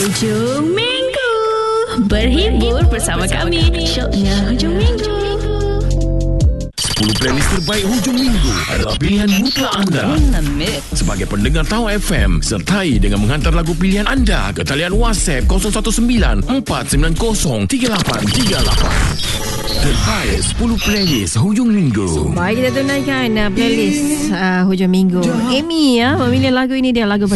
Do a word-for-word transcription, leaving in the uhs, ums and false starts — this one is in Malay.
Hujung Minggu berhibur bersama kami. Syoknya Hujung Minggu. sepuluh playlist terbaik hujung minggu adalah pilihan mutlak anda. Sebagai pendengar Tau F M, sertai dengan menghantar lagu pilihan anda ke talian WhatsApp kosong satu sembilan empat sembilan kosong tiga lapan tiga lapan. Terbaik sepuluh playlist hujung minggu. Baik, kita tunaikan uh, playlist uh, hujung minggu. Amy ya memilih lagu ini, dia lagu